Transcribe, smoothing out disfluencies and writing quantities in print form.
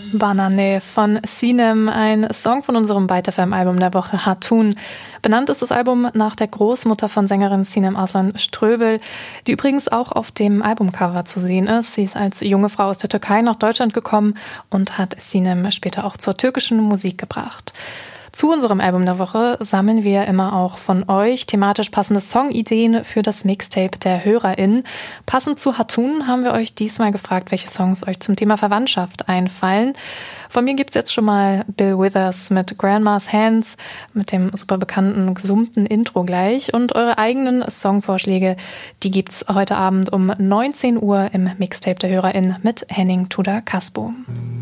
Banane von Sinem, ein Song von unserem Byte-FM-Album der Woche Hatun. Benannt ist das Album nach der Großmutter von Sängerin Sinem Aslan Ströbel, die übrigens auch auf dem Albumcover zu sehen ist. Sie ist als junge Frau aus der Türkei nach Deutschland gekommen und hat Sinem später auch zur türkischen Musik gebracht. Zu unserem Album der Woche sammeln wir immer auch von euch thematisch passende Songideen für das Mixtape der HörerInnen. Passend zu Hatun haben wir euch diesmal gefragt, welche Songs euch zum Thema Verwandtschaft einfallen. Von mir gibt's jetzt schon mal Bill Withers mit Grandma's Hands, mit dem super bekannten, gesummten Intro gleich. Und eure eigenen Songvorschläge, die gibt's heute Abend um 19 Uhr im Mixtape der HörerInnen mit Henning Tudor Caspo.